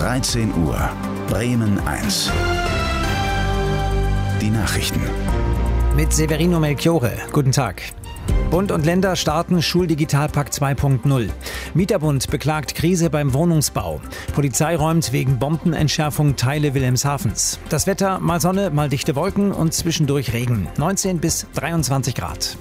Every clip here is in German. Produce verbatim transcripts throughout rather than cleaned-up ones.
dreizehn Uhr, Bremen eins. Die Nachrichten. Mit Severino Melchiore. Guten Tag. Bund und Länder starten Schuldigitalpakt zwei Punkt null. Mieterbund beklagt Krise beim Wohnungsbau. Polizei räumt wegen Bombenentschärfung Teile Wilhelmshavens. Das Wetter, mal Sonne, mal dichte Wolken und zwischendurch Regen. neunzehn bis dreiundzwanzig Grad.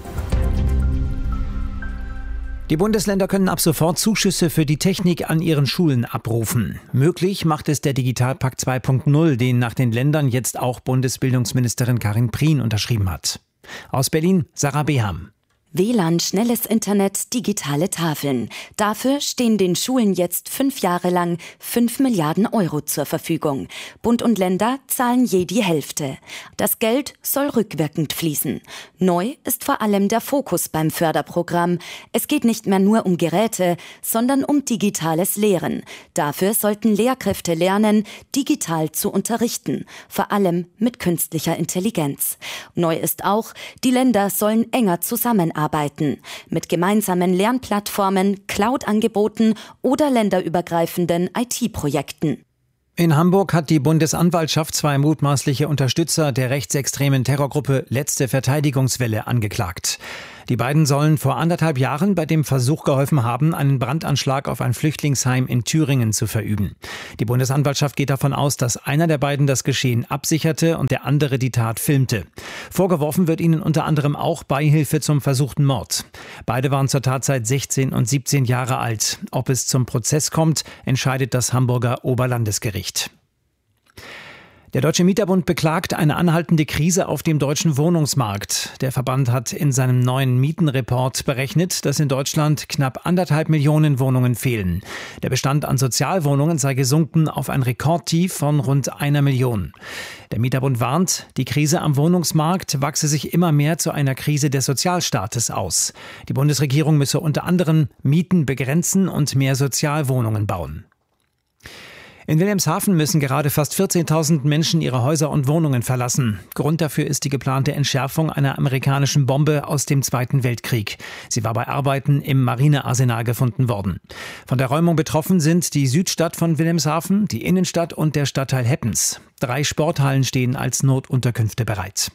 Die Bundesländer können ab sofort Zuschüsse für die Technik an ihren Schulen abrufen. Möglich macht es der Digitalpakt zwei Punkt null, den nach den Ländern jetzt auch Bundesbildungsministerin Karin Prien unterschrieben hat. Aus Berlin, Sarah Beham. W L A N, schnelles Internet, digitale Tafeln. Dafür stehen den Schulen jetzt fünf Jahre lang fünf Milliarden Euro zur Verfügung. Bund und Länder zahlen je die Hälfte. Das Geld soll rückwirkend fließen. Neu ist vor allem der Fokus beim Förderprogramm. Es geht nicht mehr nur um Geräte, sondern um digitales Lehren. Dafür sollten Lehrkräfte lernen, digital zu unterrichten, vor allem mit künstlicher Intelligenz. Neu ist auch, die Länder sollen enger zusammenarbeiten. Arbeiten. Mit gemeinsamen Lernplattformen, Cloud-Angeboten oder länderübergreifenden I T-Projekten. In Hamburg hat die Bundesanwaltschaft zwei mutmaßliche Unterstützer der rechtsextremen Terrorgruppe Letzte Verteidigungswelle angeklagt. Die beiden sollen vor anderthalb Jahren bei dem Versuch geholfen haben, einen Brandanschlag auf ein Flüchtlingsheim in Thüringen zu verüben. Die Bundesanwaltschaft geht davon aus, dass einer der beiden das Geschehen absicherte und der andere die Tat filmte. Vorgeworfen wird ihnen unter anderem auch Beihilfe zum versuchten Mord. Beide waren zur Tatzeit sechzehn und siebzehn Jahre alt. Ob es zum Prozess kommt, entscheidet das Hamburger Oberlandesgericht. Der Deutsche Mieterbund beklagt eine anhaltende Krise auf dem deutschen Wohnungsmarkt. Der Verband hat in seinem neuen Mietenreport berechnet, dass in Deutschland knapp anderthalb Millionen Wohnungen fehlen. Der Bestand an Sozialwohnungen sei gesunken auf ein Rekordtief von rund einer Million. Der Mieterbund warnt, die Krise am Wohnungsmarkt wachse sich immer mehr zu einer Krise des Sozialstaates aus. Die Bundesregierung müsse unter anderem Mieten begrenzen und mehr Sozialwohnungen bauen. In Wilhelmshaven müssen gerade fast vierzehntausend Menschen ihre Häuser und Wohnungen verlassen. Grund dafür ist die geplante Entschärfung einer amerikanischen Bombe aus dem Zweiten Weltkrieg. Sie war bei Arbeiten im Marinearsenal gefunden worden. Von der Räumung betroffen sind die Südstadt von Wilhelmshaven, die Innenstadt und der Stadtteil Heppens. Drei Sporthallen stehen als Notunterkünfte bereit.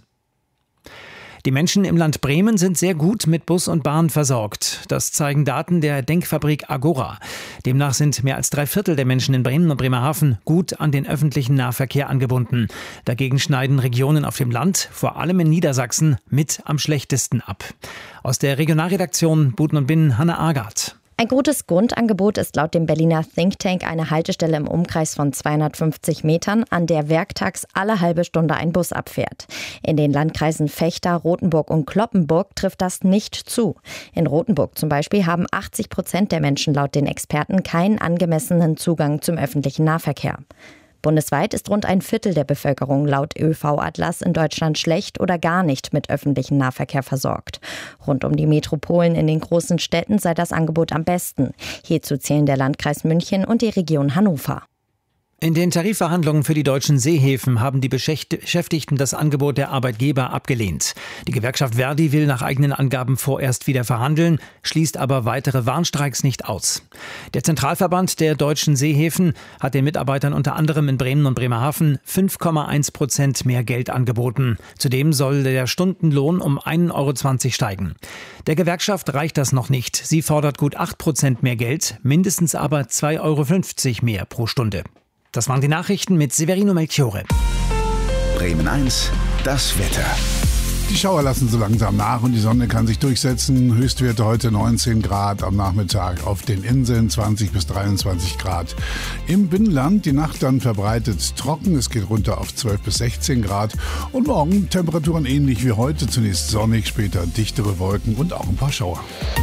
Die Menschen im Land Bremen sind sehr gut mit Bus und Bahn versorgt. Das zeigen Daten der Denkfabrik Agora. Demnach sind mehr als drei Viertel der Menschen in Bremen und Bremerhaven gut an den öffentlichen Nahverkehr angebunden. Dagegen schneiden Regionen auf dem Land, vor allem in Niedersachsen, mit am schlechtesten ab. Aus der Regionalredaktion Buten und Binnen, Hanna Agard. Ein gutes Grundangebot ist laut dem Berliner Think Tank eine Haltestelle im Umkreis von zweihundertfünfzig Metern, an der werktags alle halbe Stunde ein Bus abfährt. In den Landkreisen Vechta, Rothenburg und Cloppenburg trifft das nicht zu. In Rothenburg zum Beispiel haben achtzig Prozent der Menschen laut den Experten keinen angemessenen Zugang zum öffentlichen Nahverkehr. Bundesweit ist rund ein Viertel der Bevölkerung laut ÖV-Atlas in Deutschland schlecht oder gar nicht mit öffentlichem Nahverkehr versorgt. Rund um die Metropolen in den großen Städten sei das Angebot am besten. Hierzu zählen der Landkreis München und die Region Hannover. In den Tarifverhandlungen für die deutschen Seehäfen haben die Beschäftigten das Angebot der Arbeitgeber abgelehnt. Die Gewerkschaft Verdi will nach eigenen Angaben vorerst wieder verhandeln, schließt aber weitere Warnstreiks nicht aus. Der Zentralverband der deutschen Seehäfen hat den Mitarbeitern unter anderem in Bremen und Bremerhaven fünf Komma eins Prozent mehr Geld angeboten. Zudem soll der Stundenlohn um ein Euro zwanzig steigen. Der Gewerkschaft reicht das noch nicht. Sie fordert gut acht Prozent mehr Geld, mindestens aber zwei Euro fünfzig mehr pro Stunde. Das waren die Nachrichten mit Severino Melchiore. Bremen eins, das Wetter. Die Schauer lassen so langsam nach und die Sonne kann sich durchsetzen. Höchstwerte heute neunzehn Grad, am Nachmittag auf den Inseln zwanzig bis dreiundzwanzig Grad. Im Binnenland die Nacht dann verbreitet trocken, es geht runter auf zwölf bis sechzehn Grad. Und morgen Temperaturen ähnlich wie heute, zunächst sonnig, später dichtere Wolken und auch ein paar Schauer.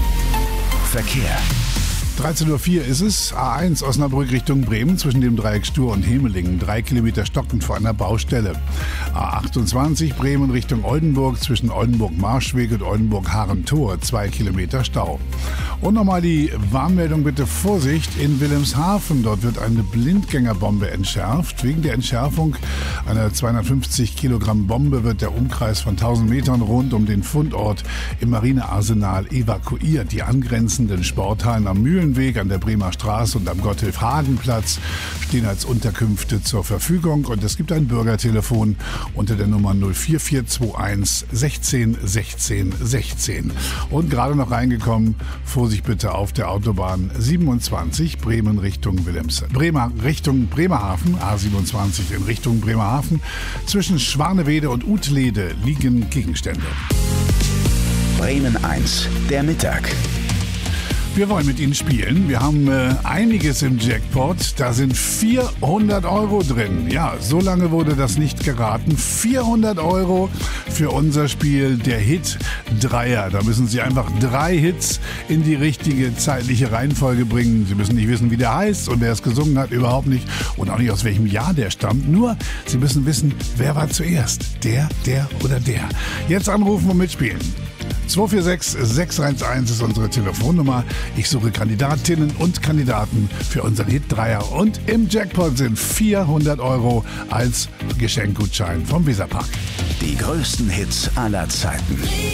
Verkehr. dreizehn Uhr vier ist es, A eins Osnabrück Richtung Bremen zwischen dem Dreieck Stur und Hemelingen, drei Kilometer stockend vor einer Baustelle. A achtundzwanzig Bremen Richtung Oldenburg zwischen Oldenburg-Marschweg und Oldenburg-Harentor, zwei Kilometer Stau. Und nochmal die Warnmeldung, bitte Vorsicht in Wilhelmshaven, dort wird eine Blindgängerbombe entschärft. Wegen der Entschärfung einer zweihundertfünfzig Kilogramm Bombe wird der Umkreis von tausend Metern rund um den Fundort im Marinearsenal evakuiert. Die angrenzenden Sporthallen am Mühlen Mühlenweg an der Bremer Straße und am Gotthilf-Hagen-Platz stehen als Unterkünfte zur Verfügung. Und es gibt ein Bürgertelefon unter der Nummer null vier vier zwei eins sechzehn sechzehn sechzehn. Und gerade noch reingekommen, Vorsicht bitte auf der Autobahn siebenundzwanzig, Bremen Richtung Willems, Bremer Richtung Bremerhaven, A siebenundzwanzig in Richtung Bremerhaven. Zwischen Schwanewede und Utlede liegen Gegenstände. Bremen eins, der Mittag. Wir wollen mit Ihnen spielen. Wir haben äh, einiges im Jackpot. Da sind vierhundert Euro drin. Ja, so lange wurde das nicht geraten. vierhundert Euro für unser Spiel, der Hit Dreier. Da müssen Sie einfach drei Hits in die richtige zeitliche Reihenfolge bringen. Sie müssen nicht wissen, wie der heißt und wer es gesungen hat, überhaupt nicht. Und auch nicht, aus welchem Jahr der stammt. Nur, Sie müssen wissen, wer war zuerst. Der, der oder der. Jetzt anrufen und mitspielen. zwei vier sechs sechs eins eins ist unsere Telefonnummer. Ich suche Kandidatinnen und Kandidaten für unseren Hit Dreier. Und im Jackpot sind vierhundert Euro als Geschenkgutschein vom Weserpark. Die größten Hits aller Zeiten.